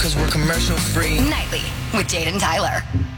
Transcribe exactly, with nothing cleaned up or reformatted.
cause we're commercial free. Nightly with Jade and Tyler.